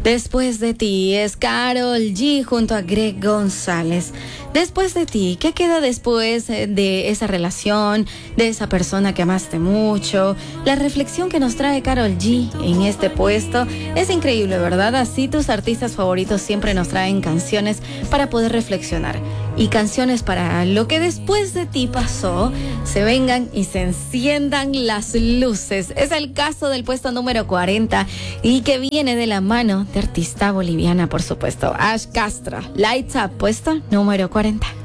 Después de ti es Karol G junto a Greg González. Después de ti, ¿qué queda después de esa relación, de esa persona que amaste mucho? La reflexión que nos trae Karol G en este puesto es increíble, ¿verdad? Así tus artistas favoritos siempre nos traen canciones para poder reflexionar. Y canciones para lo que después de ti pasó, se vengan y se enciendan las luces. Es el caso del puesto número 40 y que viene de la mano de artista boliviana, por supuesto, Ash Castro. Lights Up, puesto número 40.